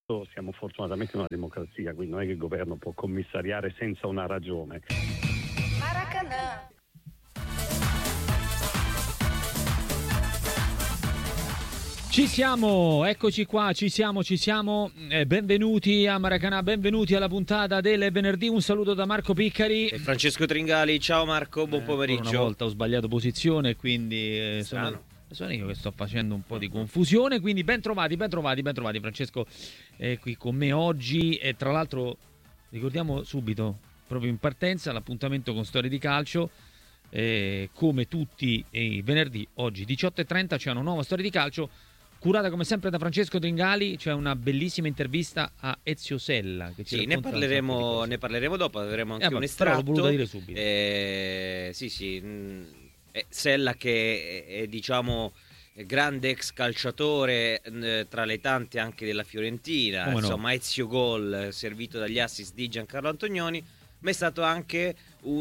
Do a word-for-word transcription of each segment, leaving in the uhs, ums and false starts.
siamo fortunatamente una democrazia, quindi non è che il governo può commissariare senza una ragione. Maracanã. Ci siamo, eccoci qua, ci siamo, ci siamo, eh, benvenuti a Maracanã, benvenuti alla puntata del venerdì, un saluto da Marco Piccari e Francesco Tringali. Ciao Marco, buon eh, pomeriggio. Una volta ho sbagliato posizione, quindi eh, sono, sono io che sto facendo un po' di confusione, quindi ben trovati, ben trovati, ben trovati. Francesco è qui con me oggi e tra l'altro ricordiamo subito, proprio in partenza, l'appuntamento con Storie di Calcio. Eh, come tutti i venerdì, oggi diciotto e trenta c'è una nuova Storia di Calcio, curata come sempre da Francesco Tringali. C'è una bellissima intervista a Ezio Sella che ci sì, ne parleremo, ne parleremo dopo, avremo anche eh, un estratto. Però l'ho voluto dire subito. Eh, sì, sì, mh, Sella che è, è diciamo grande ex calciatore, eh, tra le tante anche della Fiorentina, come insomma no? Ezio Gol, servito dagli assist di Giancarlo Antonioni, ma è stato anche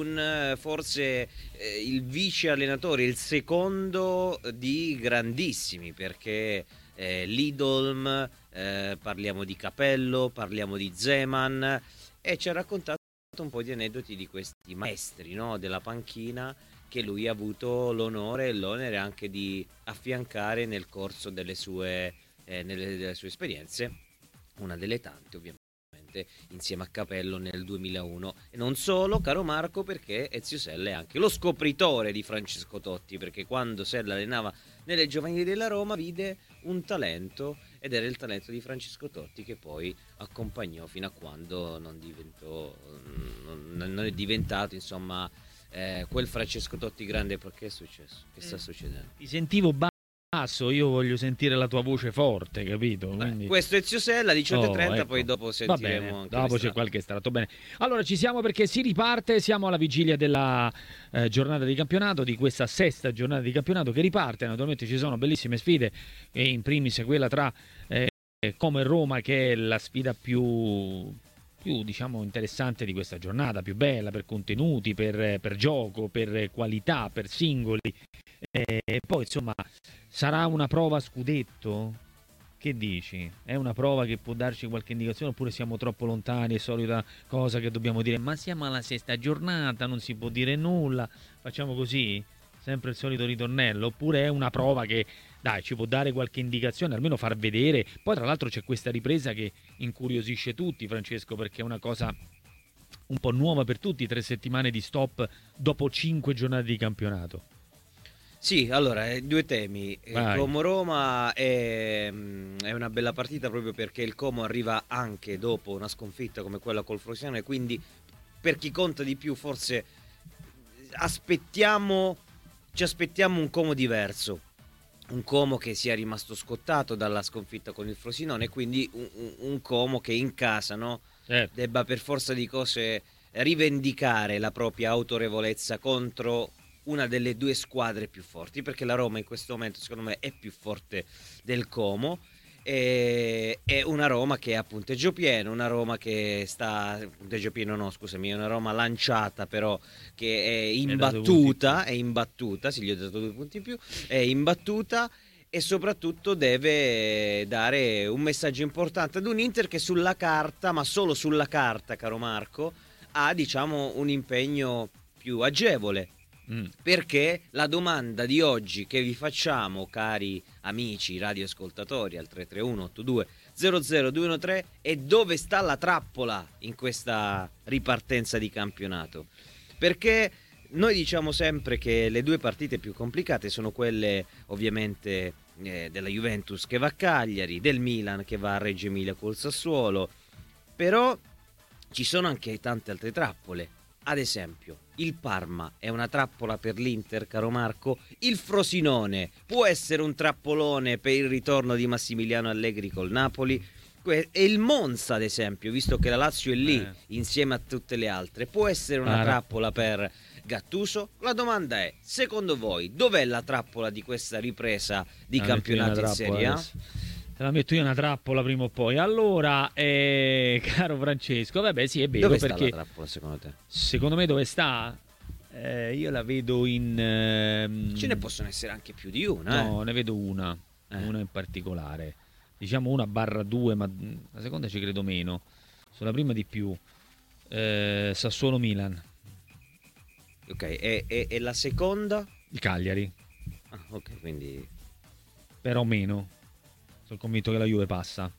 un forse eh, il vice allenatore, il secondo di grandissimi, perché eh, Lidolm, eh, parliamo di Capello, parliamo di Zeman, e ci ha raccontato un po' di aneddoti di questi maestri, no, della panchina, che lui ha avuto l'onore e l'onere anche di affiancare nel corso delle sue, eh, nelle, delle sue esperienze, una delle tante ovviamente, insieme a Capello nel duemilauno. E non solo, caro Marco, perché Ezio Sella è anche lo scopritore di Francesco Totti, perché quando Sella allenava nelle giovanili della Roma vide un talento, ed era il talento di Francesco Totti, che poi accompagnò fino a quando non diventò non, non è diventato insomma eh, quel Francesco Totti grande. Perché è successo? Che sta succedendo? Ti sentivo basso, io voglio sentire la tua voce forte, capito? Quindi... Beh, questo è Ezio Sella, diciotto e trenta, oh, ecco. Poi dopo sentiremo bene, anche dopo l'estratto. C'è qualche estratto. Bene, allora ci siamo perché si riparte, siamo alla vigilia della eh, giornata di campionato, di questa sesta giornata di campionato che riparte. Naturalmente ci sono bellissime sfide, e in primis quella tra eh, Como e Roma, che è la sfida più... più diciamo interessante di questa giornata, più bella per contenuti, per, per gioco, per qualità, per singoli. E poi insomma sarà una prova scudetto? Che dici? È una prova che può darci qualche indicazione, oppure siamo troppo lontani? È solita cosa che dobbiamo dire, ma siamo alla sesta giornata, non si può dire nulla, facciamo così? Sempre il solito ritornello? Oppure è una prova che dai, ci può dare qualche indicazione, almeno far vedere? Poi tra l'altro c'è questa ripresa che incuriosisce tutti, Francesco, perché è una cosa un po' nuova per tutti, tre settimane di stop dopo cinque giornate di campionato. Sì, allora, eh, due temi. Il Como-Roma è, è una bella partita proprio perché il Como arriva anche dopo una sconfitta come quella col Frosinone, quindi per chi conta di più forse aspettiamo, ci aspettiamo un Como diverso, un Como che sia rimasto scottato dalla sconfitta con il Frosinone, quindi un, un, un Como che in casa, no, certo, debba per forza di cose rivendicare la propria autorevolezza contro una delle due squadre più forti, perché la Roma in questo momento secondo me è più forte del Como, e è una Roma che ha punteggio pieno, una Roma che sta punteggio pieno no scusami, è una Roma lanciata però che è imbattuta, è imbattuta, sì, gli ho dato due punti in più, è imbattuta, e soprattutto deve dare un messaggio importante ad un Inter che sulla carta, ma solo sulla carta, caro Marco, ha diciamo un impegno più agevole. Mm. Perché la domanda di oggi che vi facciamo, cari amici radioascoltatori, al tre tre uno otto due zero zero due uno tre, è: dove sta la trappola in questa ripartenza di campionato? Perché noi diciamo sempre che le due partite più complicate sono quelle ovviamente eh, della Juventus che va a Cagliari, del Milan che va a Reggio Emilia col Sassuolo, però ci sono anche tante altre trappole. Ad esempio, il Parma è una trappola per l'Inter, caro Marco. Il Frosinone può essere un trappolone per il ritorno di Massimiliano Allegri col Napoli. E il Monza, ad esempio, visto che la Lazio è lì eh. insieme a tutte le altre, può essere una ah, trappola per Gattuso? La domanda è: secondo voi, dov'è la trappola di questa ripresa di ah, campionato in Serie A? Te la metto io una trappola prima o poi. Allora, eh, caro Francesco, vabbè sì è vero. Dove perché sta la trappola secondo te? Secondo me dove sta? Eh, io la vedo in... Ehm... Ce ne possono essere anche più di una. No, eh. ne vedo una, eh. una in particolare. diciamo una barra due, ma la seconda ci credo meno, sulla prima di più. eh, Sassuolo-Milan. Ok, e, e, e la seconda? Il Cagliari. Ah, ok, quindi... Però meno. Sono convinto che la Juve passa.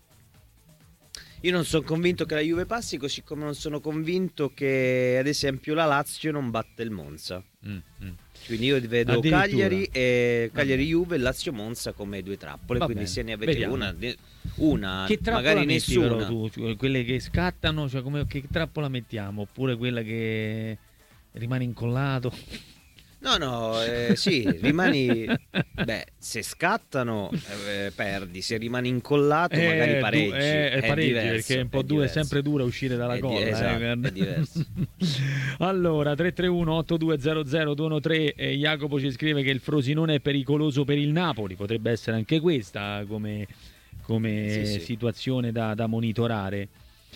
Io non sono convinto che la Juve passi, così come non sono convinto che, ad esempio, la Lazio non batte il Monza. Mm, mm. Quindi io vedo Cagliari e Cagliari-Juve e Lazio-Monza come due trappole. Va quindi bene. Se ne avete Vediamo. una, una che magari nessuna. Tu, quelle che scattano, cioè come, che trappola mettiamo? Oppure quella che rimane incollato? No, no, eh, sì, rimani... Beh, se scattano eh, perdi, se rimani incollato eh, magari pareggi. Du- eh, è pareggi diverso, perché è un po' è dura, è sempre dura uscire dalla è colla. Di- esatto, eh, è diverso. Allora, tre tre uno otto due zero zero due uno tre, eh, Jacopo ci scrive che il Frosinone è pericoloso per il Napoli, potrebbe essere anche questa come, come sì, sì. situazione da, da monitorare.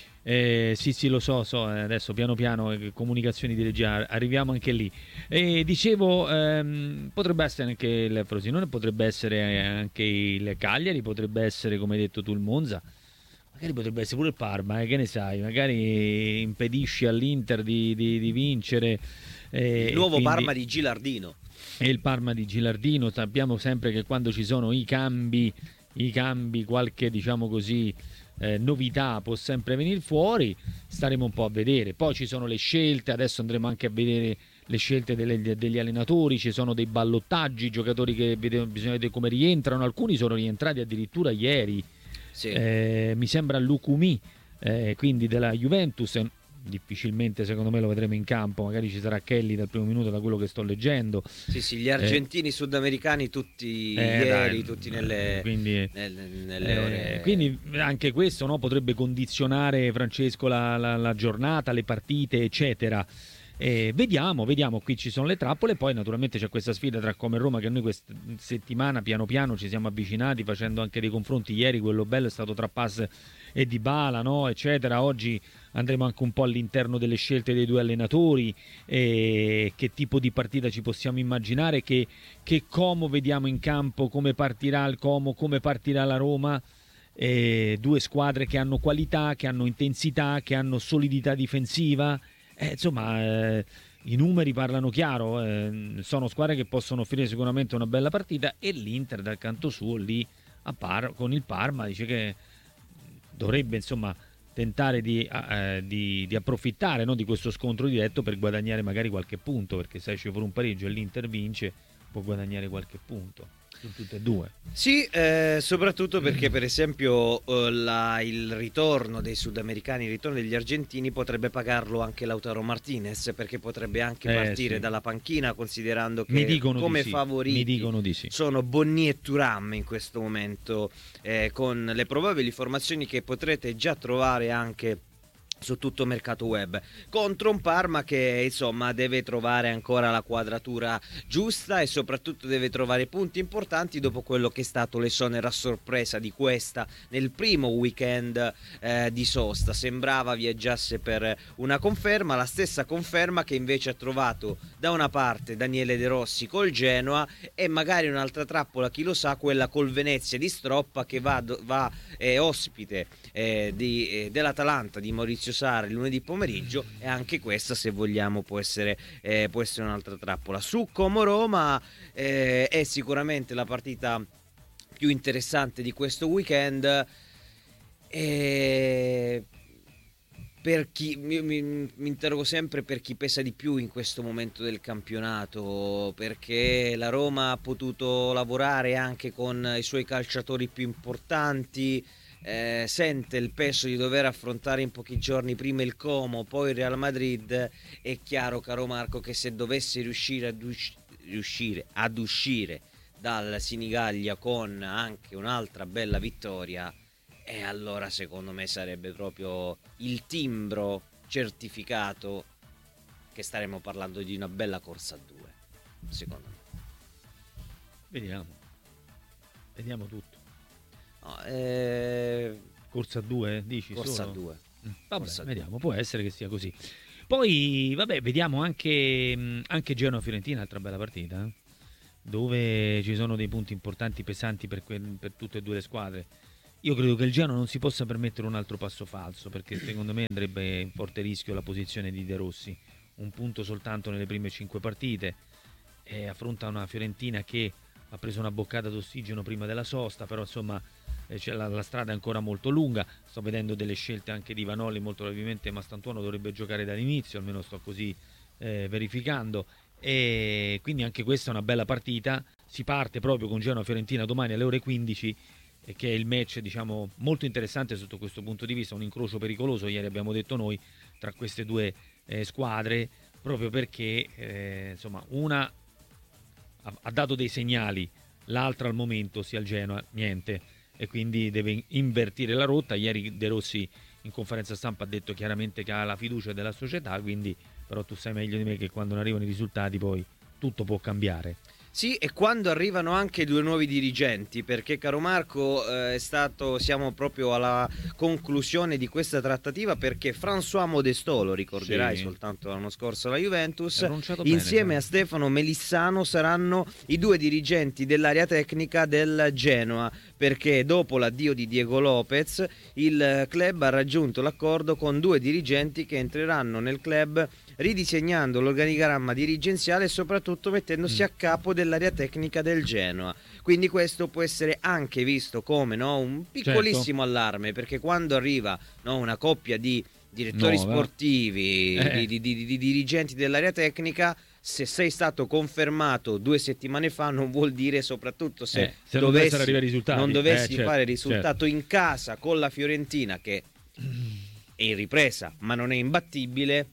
Eh, sì sì lo so, so adesso piano piano eh, comunicazioni di regia, arriviamo anche lì. E dicevo ehm, potrebbe essere anche il Frosinone, potrebbe essere anche il Cagliari, potrebbe essere come hai detto tu il Monza, magari potrebbe essere pure il Parma, eh, che ne sai, magari impedisci all'Inter di, di, di vincere, eh, il nuovo quindi... Parma di Gilardino. E il Parma di Gilardino, sappiamo sempre che quando ci sono i cambi i cambi qualche diciamo così Eh, novità può sempre venire fuori, staremo un po' a vedere. Poi ci sono le scelte, adesso andremo anche a vedere le scelte delle, degli allenatori, ci sono dei ballottaggi, giocatori che vede, bisogna vedere come rientrano, alcuni sono rientrati addirittura ieri, sì. eh, mi sembra Lukumi, eh, quindi della Juventus. Difficilmente secondo me lo vedremo in campo, magari ci sarà Kelly dal primo minuto da quello che sto leggendo. Sì sì, gli argentini eh, sudamericani tutti eh, ieri, dai, tutti nelle, quindi, nelle, nelle eh, ore. Quindi anche questo, no, potrebbe condizionare, Francesco, la, la, la giornata, le partite eccetera. Eh, vediamo, vediamo, qui ci sono le trappole, poi naturalmente c'è questa sfida tra Como e Roma che noi questa settimana piano piano ci siamo avvicinati facendo anche dei confronti. Ieri quello bello è stato tra Pass e Dybala, no, eccetera. Oggi andremo anche un po' all'interno delle scelte dei due allenatori, eh, che tipo di partita ci possiamo immaginare, che, che Como vediamo in campo, come partirà il Como, come partirà la Roma. Eh, due squadre che hanno qualità, che hanno intensità, che hanno solidità difensiva. Eh, insomma, eh, i numeri parlano chiaro, eh, sono squadre che possono offrire sicuramente una bella partita, e l'Inter dal canto suo lì a Par- con il Parma dice che dovrebbe insomma tentare di, eh, di, di approfittare, no, di questo scontro diretto per guadagnare magari qualche punto, perché se esce fuori un pareggio e l'Inter vince può guadagnare qualche punto su tutte e due. Sì, eh, soprattutto perché per esempio eh, la, il ritorno dei sudamericani, il ritorno degli argentini potrebbe pagarlo anche Lautaro Martinez, perché potrebbe anche eh, partire sì. dalla panchina, considerando Mi che dicono come di sì. favoriti Mi dicono di sì. sono Bonni e Thuram in questo momento, eh, con le probabili formazioni che potrete già trovare anche su tutto mercato web, contro un Parma che insomma deve trovare ancora la quadratura giusta e soprattutto deve trovare punti importanti dopo quello che è stato l'esonero a sorpresa di questa nel primo weekend eh, di sosta. Sembrava viaggiasse per una conferma, la stessa conferma che invece ha trovato da una parte Daniele De Rossi col Genoa, e magari un'altra trappola, chi lo sa, quella col Venezia di Stroppa, che va, va eh, ospite eh, di, eh, dell'Atalanta di Maurizio Sarri lunedì pomeriggio, e anche questa, se vogliamo, può essere, eh, può essere un'altra trappola. Su Como Roma eh, è sicuramente la partita più interessante di questo weekend, e per chi mi, mi, mi interrogo sempre per chi pesa di più in questo momento del campionato, perché la Roma ha potuto lavorare anche con i suoi calciatori più importanti. Eh, sente il peso di dover affrontare in pochi giorni prima il Como, poi il Real Madrid. È chiaro, caro Marco, che se dovesse riuscire ad, usci- riuscire ad uscire dal Sinigaglia con anche un'altra bella vittoria, e allora secondo me sarebbe proprio il timbro certificato che staremo parlando di una bella corsa a due, secondo me. Vediamo, vediamo tutto. No, eh... Corsa a due, dici? Corsa solo? a due. Mm, vabbè, Corsa a vediamo, due. può essere che sia così. Poi, vabbè, vediamo anche, anche Genoa-Fiorentina, altra bella partita, eh? Dove ci sono dei punti importanti, pesanti per, que- per tutte e due le squadre. io credo che il Genoa non si possa permettere un altro passo falso, perché secondo me andrebbe in forte rischio la posizione di De Rossi. Un punto soltanto nelle prime cinque partite, e affronta una Fiorentina che ha preso una boccata d'ossigeno prima della sosta, però insomma eh, cioè, la, la strada è ancora molto lunga. Sto vedendo delle scelte anche di Vanoli, molto probabilmente Mastantuono dovrebbe giocare dall'inizio, almeno sto così eh, verificando, e quindi anche questa è una bella partita. Si parte proprio con Genoa-Fiorentina domani alle ore quindici, eh, che è il match, diciamo, molto interessante sotto questo punto di vista, un incrocio pericoloso, ieri abbiamo detto noi, tra queste due eh, squadre, proprio perché eh, insomma una ha, ha dato dei segnali, l'altra al momento, sia il Genoa, niente, e quindi deve invertire la rotta. Ieri De Rossi in conferenza stampa ha detto chiaramente che ha la fiducia della società, quindi però tu sai meglio di me che quando non arrivano i risultati poi tutto può cambiare. Sì, e quando arrivano anche due nuovi dirigenti, perché caro Marco eh, è stato, siamo proprio alla conclusione di questa trattativa, perché François Modestò, lo ricorderai, sì, soltanto l'anno scorso alla Juventus, bene, insieme sì. a Stefano Melissano saranno i due dirigenti dell'area tecnica del Genoa, perché dopo l'addio di Diego Lopez il club ha raggiunto l'accordo con due dirigenti che entreranno nel club ridisegnando l'organigramma dirigenziale e soprattutto mettendosi Mm. a capo dell'area tecnica del Genoa. Quindi questo può essere anche visto come, no, un piccolissimo Certo. allarme, perché quando arriva, no, una coppia di direttori Nuova. sportivi, Eh. di, di- di- di dirigenti dell'area tecnica, se sei stato confermato due settimane fa non vuol dire, soprattutto se, Eh, se non dovessi, dovessero arrivare i risultati. non dovessi Eh, certo, fare risultato certo. in casa con la Fiorentina, che è in ripresa ma non è imbattibile,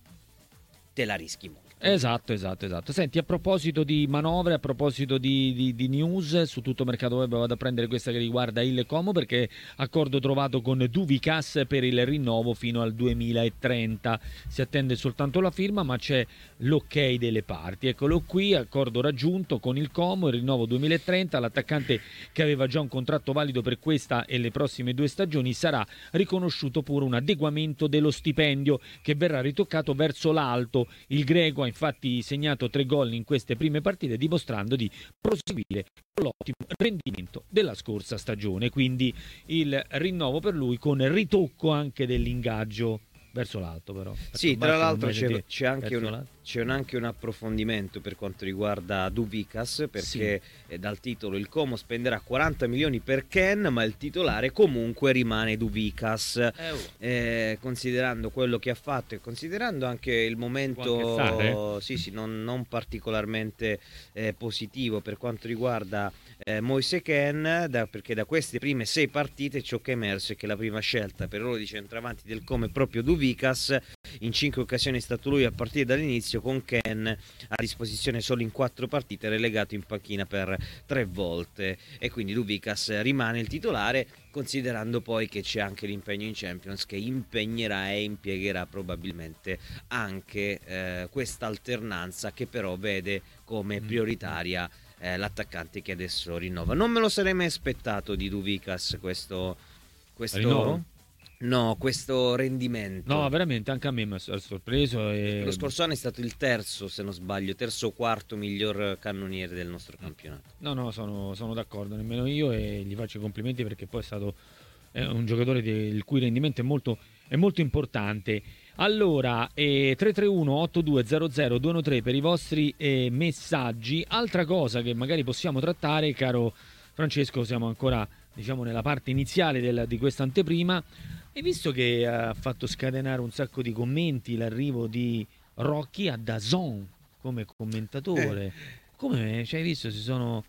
te la rischi molto. Esatto, esatto, esatto. Senti, a proposito di manovre, a proposito di, di- di news, su tutto Mercato Web vado a prendere questa che riguarda il Como, perché accordo trovato con Duvicas per il rinnovo fino al duemilatrenta. Si attende soltanto la firma, ma c'è l'ok delle parti. Eccolo qui, accordo raggiunto con il Como, il rinnovo duemilatrenta. L'attaccante, che aveva già un contratto valido per questa e le prossime due stagioni, sarà riconosciuto pure un adeguamento dello stipendio che verrà ritoccato verso l'alto. Il greco ha infatti segnato tre gol in queste prime partite, dimostrando di proseguire con l'ottimo rendimento della scorsa stagione. Quindi il rinnovo per lui con ritocco anche dell'ingaggio verso l'alto, però. Sì, tra l'altro c'è, c'è, anche verso un, l'alto. c'è un- anche un approfondimento per quanto riguarda Duvicas, perché Sì. eh, dal titolo il Como spenderà quaranta milioni per Ken, ma il titolare comunque rimane Duvicas. Eh, oh. Eh, considerando quello che ha fatto e considerando anche il Può momento anche stare. sì, sì, non, non particolarmente eh, positivo per quanto riguarda eh, Moise Ken, da- perché da queste prime sei partite ciò che è emerso è che la prima scelta per il ruolo di centravanti del Como è proprio Duvicas. In cinque occasioni è stato lui a partire dall'inizio, con Ken a disposizione solo in quattro partite, relegato in panchina per tre volte, e quindi Duvicas rimane il titolare, considerando poi che c'è anche l'impegno in Champions che impegnerà e impiegherà probabilmente anche eh, questa alternanza, che però vede come prioritaria eh, l'attaccante che adesso rinnova. Non me lo sarei mai aspettato di Duvicas questo, questo Rinnovo? no, questo rendimento. No, veramente, anche a me mi ha sorpreso. E... Lo scorso anno è stato il terzo, se non sbaglio, terzo o quarto miglior cannoniere del nostro campionato. No, no, sono, sono d'accordo, nemmeno io, e gli faccio i complimenti perché poi è stato è un giocatore di- il cui rendimento è molto, è molto importante. Allora, eh, tre tre uno otto due zero zero due uno tre per i vostri eh, messaggi. Altra cosa che magari possiamo trattare, caro Francesco, siamo ancora, diciamo, nella parte iniziale del- di questa anteprima. Hai visto che ha fatto scatenare un sacco di commenti l'arrivo di Rocky a DAZN come commentatore? Come, cioè, hai visto, si sono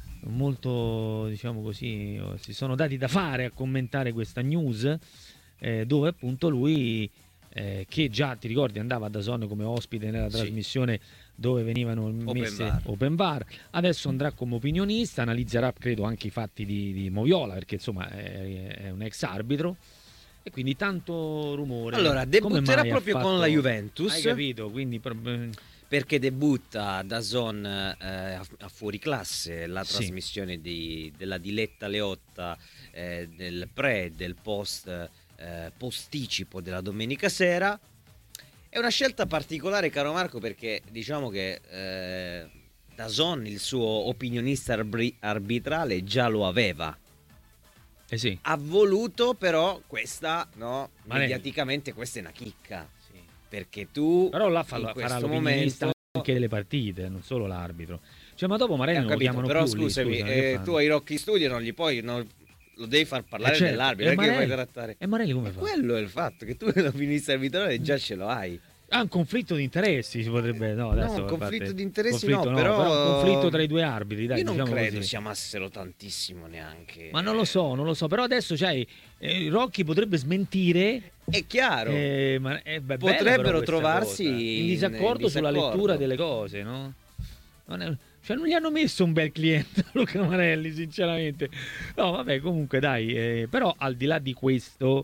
molto, diciamo così, si sono dati da fare a commentare questa news, eh, dove appunto lui, eh, che già, ti ricordi, andava a DAZN come ospite nella Sì. trasmissione dove venivano messe bar. open bar, adesso andrà come opinionista, analizzerà credo anche i fatti di, di Moviola, perché insomma è, è un ex arbitro, e quindi tanto rumore. Allora, Come debutterà mai ha proprio con fatto- la Juventus. Hai capito? Quindi prob- Perché debutta DAZN eh, a, a fuori classe, la Sì. trasmissione di- della Diletta Leotta, eh, del pre e del post eh, posticipo della domenica sera. È una scelta particolare, caro Marco, perché diciamo che eh, DAZN il suo opinionista arbri- arbitrale già lo aveva. Eh sì. Ha voluto però questa, no, Marelli. mediaticamente questa è una chicca. Sì. Perché tu Però là fa, in farà questo l'opinionista momento anche delle partite, non solo l'arbitro. Cioè, ma dopo Marelli Eh, ho non lo capito, chiamano però più lì, scusami, scusa, eh, che tu fanno? ai Rocchi Studio non gli puoi, non- lo devi far parlare Eh, certo. dell'arbitro, E non è che Marelli? puoi trattare. E Marelli come E fa? quello è il fatto, che tu l'opinionista arbitrale già ce lo hai. Ah, un conflitto di interessi si potrebbe. No, adesso No, un a parte- conflitto di interessi conflitto no, però- un conflitto tra i due arbitri, dai, Io non diciamo credo così. si amassero tantissimo neanche. Ma non lo so, non lo so, però adesso c'hai eh, Rocchi potrebbe smentire. È chiaro. eh, ma è be- bella Potrebbero però questa trovarsi cosa. in disaccordo, in sulla disaccordo. lettura delle cose, no? Non è- Cioè non gli hanno messo un bel cliente a Luca Marelli, sinceramente. No, vabbè, comunque dai, eh, però al di là di questo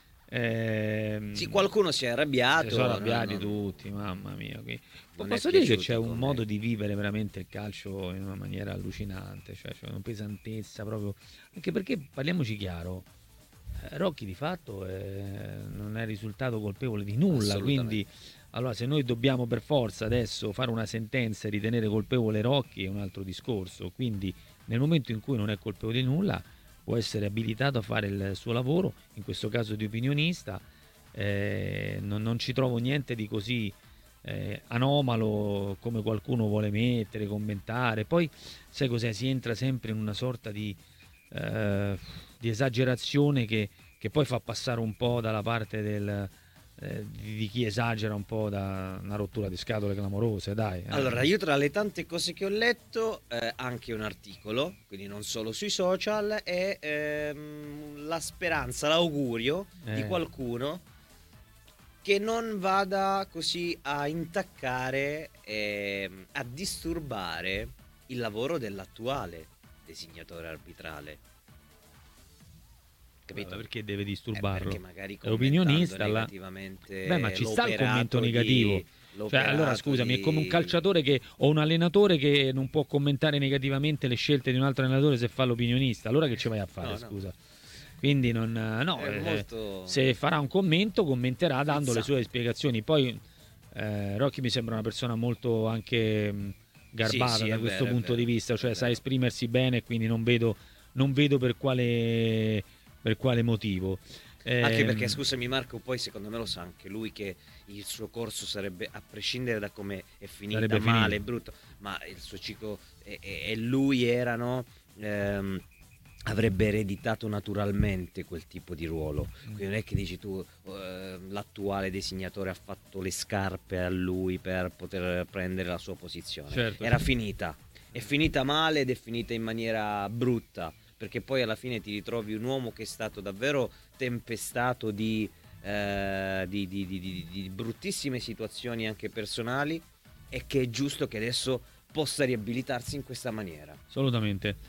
ehm, Sì, qualcuno si è arrabbiato. si sono arrabbiati no, no. tutti, mamma mia. qui- Non Posso è dire che piaciuti c'è un come- modo di vivere veramente il calcio in una maniera allucinante, cioè c'è una pesantezza proprio, anche perché parliamoci chiaro, eh, Rocchi di fatto eh, non è risultato colpevole di nulla, Assolutamente. quindi allora se noi dobbiamo per forza adesso fare una sentenza e ritenere colpevole Rocchi è un altro discorso, quindi nel momento in cui non è colpevole di nulla può essere abilitato a fare il suo lavoro, in questo caso di opinionista. Eh, non, non ci trovo niente di così eh, anomalo come qualcuno vuole mettere, commentare. Poi sai cos'è? Si entra sempre in una sorta di, eh, di esagerazione che, che poi fa passare un po' dalla parte del, eh, di, di chi esagera un po' da una rottura di scatole clamorose, dai. eh. Allora, io tra le tante cose che ho letto, eh, anche un articolo, quindi non solo sui social, è ehm, la speranza, l'augurio di Eh. qualcuno che non vada così a intaccare, ehm, a disturbare il lavoro dell'attuale designatore arbitrale. Capito? Vabbè, perché deve Eh, disturbarlo? perché magari È opinionista, commentando la- negativamente Beh, ma ci sta il l'operato commento di- negativo. Cioè, l'operato allora scusami, è come un di- calciatore che o un allenatore che non può commentare negativamente le scelte di un altro allenatore se fa l'opinionista. Allora che ci vai a fare, No, no. scusa? Quindi non no, È eh, molto- se farà un commento, commenterà dando le Esatto. sue spiegazioni. Poi eh, Rocchi mi sembra una persona molto anche mh, garbata Sì, sì, da è questo vero, è punto vero, di vista, è cioè sa vero. esprimersi bene, quindi non vedo, non vedo per quale per quale motivo. Anche Ehm, perché, scusami Marco, poi secondo me lo sa anche lui che il suo corso sarebbe, a prescindere da come è finita, Sarebbe male, finito. brutto, ma il suo ciclo e, e- e lui erano, ehm, avrebbe ereditato naturalmente quel tipo di ruolo. Quindi non è che dici tu, eh, l'attuale designatore ha fatto le scarpe a lui per poter prendere la sua posizione. Certo, Era sì. finita, è finita male ed è finita in maniera brutta, perché poi alla fine ti ritrovi un uomo che è stato davvero tempestato di, eh, di, di- di- di- di bruttissime situazioni anche personali, e che è giusto che adesso possa riabilitarsi in questa maniera. Assolutamente.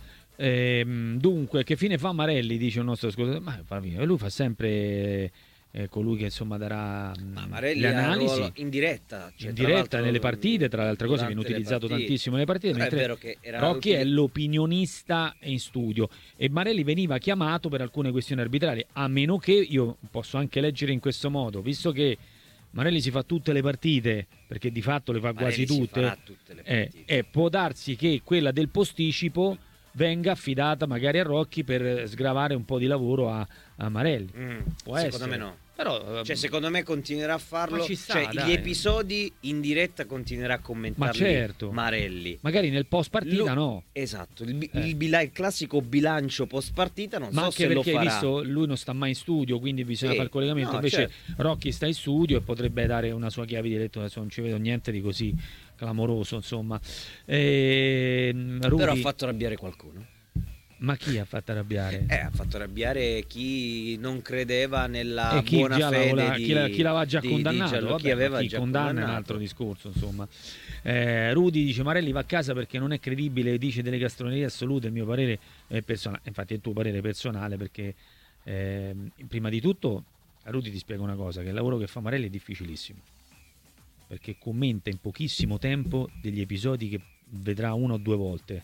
Ehm, dunque, che fine fa Marelli? Dice il nostro ascoltatore. Ma fa fine. Lui fa sempre eh, colui che insomma darà mh, Ma Marelli le ha un analisi ruolo in diretta, cioè, in tra diretta l'altro, nelle partite, tra le altre cose viene durante le utilizzato partite. tantissimo nelle partite, Però è mentre vero che era Rocchi è utili- l'opinionista in studio e Marelli veniva chiamato per alcune questioni arbitrali, a meno che, io posso anche leggere in questo modo, visto che Marelli si fa tutte le partite, perché di fatto le fa Marelli quasi si tutte, farà tutte le eh, partite. e può darsi che quella del posticipo venga affidata magari a Rocchi per sgravare un po' di lavoro a, a Marelli. Mm, Può secondo essere. me no. Però, Cioè, secondo me continuerà a farlo. Ma ci sta, Cioè, dai. gli episodi in diretta continuerà a commentarli Ma certo. Marelli. magari nel post partita Lu- no. Esatto, il, bi- Eh. il, bila- il classico bilancio post partita non Ma so anche se lo perché hai farà. visto lui non sta mai in studio, quindi bisogna Sì. fare il collegamento. No, Invece certo. Rocchi sta in studio e potrebbe dare una sua chiave di lettura. Adesso non ci vedo niente di così clamoroso, insomma. Ehm, Rudy, Però ha fatto arrabbiare qualcuno. ma chi ha fatto arrabbiare? Eh, ha fatto arrabbiare chi non credeva nella E chi, buona già fede l'aveva- di, chi, la- chi l'aveva già di- di condannato? Gianlu- Vabbè, chi aveva chi già condanna è un condannato. altro discorso, insomma. Eh, Rudy dice Marelli va a casa perché non è credibile, dice delle castronerie assolute, il mio parere è personale, infatti è il tuo parere personale, perché ehm, prima di tutto Rudy ti spiega una cosa, che il lavoro che fa Marelli è difficilissimo, perché commenta in pochissimo tempo degli episodi che vedrà una o due volte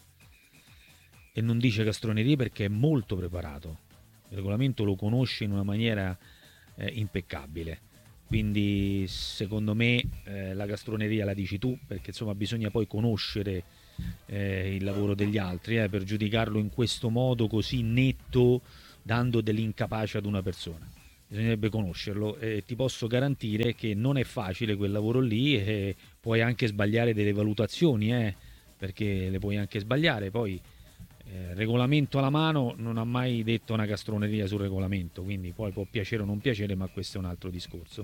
e non dice castronerie perché è molto preparato, il regolamento lo conosce in una maniera eh, impeccabile, quindi secondo me eh, la castroneria la dici tu, perché insomma bisogna poi conoscere eh, il lavoro degli altri eh, per giudicarlo in questo modo così netto, dando dell'incapace ad una persona. Bisognerebbe conoscerlo e ti posso garantire che non è facile quel lavoro lì e puoi anche sbagliare delle valutazioni, eh, perché le puoi anche sbagliare. Poi eh, regolamento alla mano non ha mai detto una castroneria sul regolamento, quindi poi può piacere o non piacere, ma questo è un altro discorso.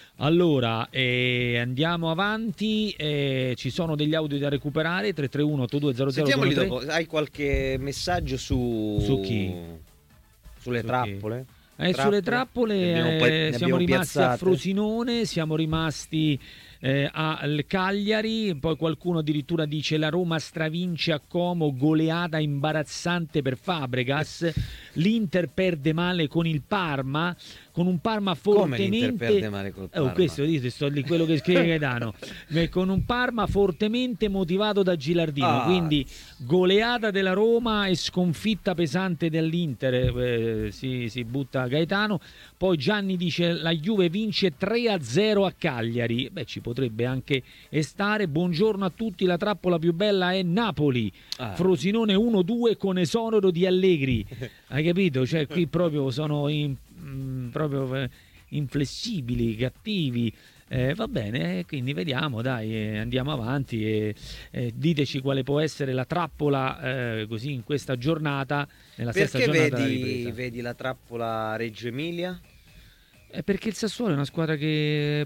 Allora, eh, andiamo avanti, eh, ci sono degli audio da recuperare, tre tre uno otto due zero zero. Sentiamoli dopo. Hai qualche messaggio su... Su chi? Sulle Su trappole? Chi? Eh, trappole? Sulle trappole eh, siamo rimasti piazzate. A Frosinone, siamo rimasti eh, al Cagliari, poi qualcuno addirittura dice la Roma stravince a Como, goleata imbarazzante per Fabregas, l'Inter perde male con il Parma, con un Parma fortemente... Come l'Inter perde male col Parma? Oh, questo dite, sto di quello che scrive Gaetano, con un Parma fortemente motivato da Gilardino, ah. quindi goleata della Roma e sconfitta pesante dell'Inter, eh, si, si butta Gaetano. Poi Gianni dice la Juve vince tre a zero a Cagliari, beh ci potrebbe anche stare. Buongiorno a tutti, la trappola più bella è Napoli, ah. Frosinone uno due con esonero di Allegri, hai capito? Cioè qui proprio sono in, mh, proprio eh, inflessibili, cattivi. Eh, va bene, quindi vediamo, dai, eh, andiamo avanti e eh, diteci quale può essere la trappola eh, così in questa giornata, nella perché sesta giornata vedi, vedi la trappola Reggio Emilia? Eh, perché il Sassuolo è una squadra che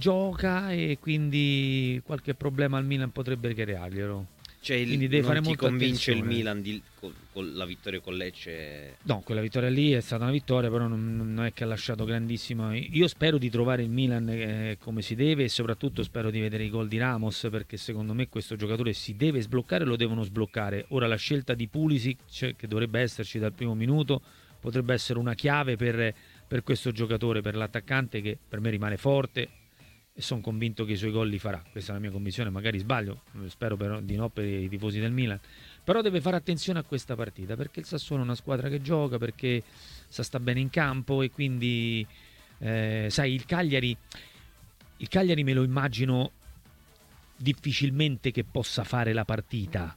gioca e quindi qualche problema al Milan potrebbe crearglielo. Cioè il, quindi deve non fare ti molta convince attenzione. il Milan di, con, con la vittoria con Lecce? No, quella vittoria lì è stata una vittoria, però non, non è che ha lasciato grandissimo. Io spero di trovare il Milan eh, come si deve e soprattutto spero di vedere i gol di Ramos, perché secondo me questo giocatore si deve sbloccare, lo devono sbloccare. Ora la scelta di Pulisic, cioè, che dovrebbe esserci dal primo minuto, potrebbe essere una chiave per, per questo giocatore, per l'attaccante che per me rimane forte e sono convinto che i suoi gol li farà. Questa è la mia convinzione, magari sbaglio, spero però di no per i tifosi del Milan, però deve fare attenzione a questa partita perché il Sassuolo è una squadra che gioca, perché sa sta bene in campo e quindi eh, sai il Cagliari il Cagliari me lo immagino difficilmente che possa fare la partita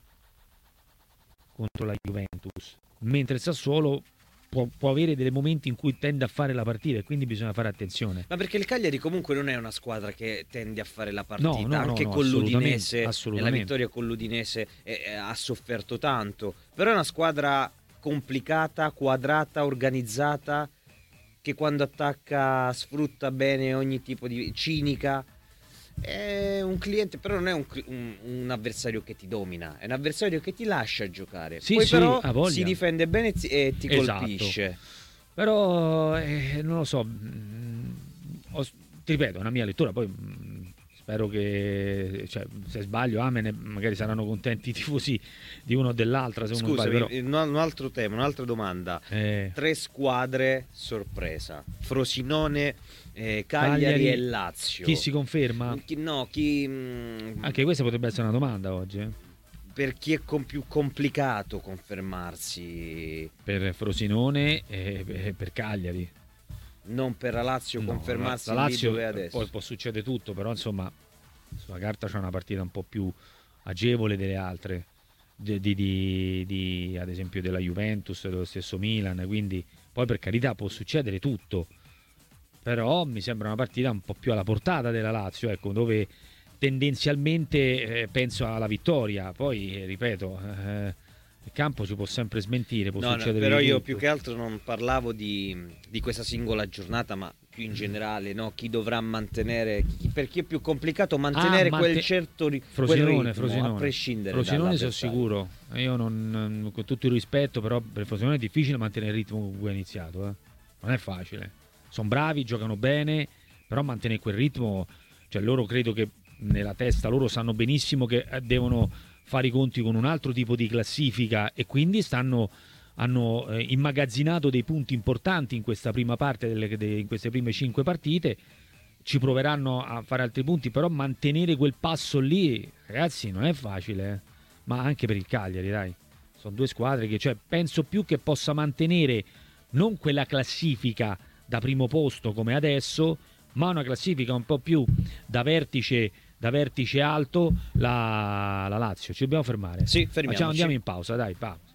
contro la Juventus, mentre il Sassuolo Può, può avere dei momenti in cui tende a fare la partita e quindi bisogna fare attenzione. Ma perché il Cagliari comunque non è una squadra che tende a fare la partita, no, no, anche no, no, con assolutamente, l'Udinese, assolutamente. la vittoria con l'Udinese eh, eh, ha sofferto tanto, però è una squadra complicata, quadrata, organizzata, che quando attacca sfrutta bene ogni tipo di cinica. È un cliente, però non è un, un, un avversario che ti domina, è un avversario che ti lascia giocare. Sì, poi sì, però si difende bene e ti, e ti esatto. colpisce. Però eh, non lo so, mh, ho, ti ripeto, è una mia lettura, poi mh, spero che, cioè, se sbaglio amen, magari saranno contenti i tifosi di uno o dell'altra. Se Scusa, però... un altro tema, un'altra domanda. Eh. Tre squadre sorpresa: Frosinone, eh, Cagliari, Cagliari e Lazio. Chi si conferma? Chi, no, chi... Mh, Anche questa potrebbe essere una domanda oggi. Eh? Per chi è com- più complicato confermarsi? Per Frosinone e per Cagliari. Non per la Lazio no, confermarsi la Lazio lì dove è adesso. Poi può succedere tutto, però insomma sulla carta c'è una partita un po' più agevole delle altre, di, di, di, di ad esempio della Juventus, dello stesso Milan, quindi poi per carità può succedere tutto, però mi sembra una partita un po' più alla portata della Lazio, ecco, dove tendenzialmente eh, penso alla vittoria, poi eh, ripeto eh, il campo ci può sempre smentire, può no, succedere no, però io tutto. più che altro non parlavo di, di questa singola giornata, ma più in generale, no? Chi dovrà mantenere, chi, per chi è più complicato mantenere ah, mante... quel certo ri... Frosinone, quel ritmo, Frosinone. a prescindere Frosinone sono sicuro, io non, con tutto il rispetto, però per Frosinone è difficile mantenere il ritmo con cui è iniziato, eh? Non è facile, sono bravi, giocano bene, però mantenere quel ritmo, cioè loro credo che nella testa loro sanno benissimo che devono fare i conti con un altro tipo di classifica e quindi stanno hanno eh, immagazzinato dei punti importanti in questa prima parte delle, de, in queste prime cinque partite, ci proveranno a fare altri punti, però mantenere quel passo lì, ragazzi, non è facile, eh? Ma anche per il Cagliari, dai, sono due squadre che, cioè, penso più che possa mantenere non quella classifica da primo posto come adesso, ma una classifica un po' più da vertice da vertice alto la, la Lazio. Ci dobbiamo fermare. Sì, fermiamoci. Facciamo, andiamo in pausa, dai, pausa.